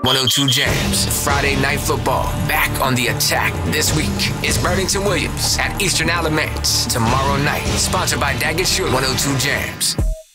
102 Jams, Friday Night Football, back on the attack. This week is Burlington Williams at Eastern Alamance. Tomorrow night, sponsored by Daggett Shule. 102 Jams.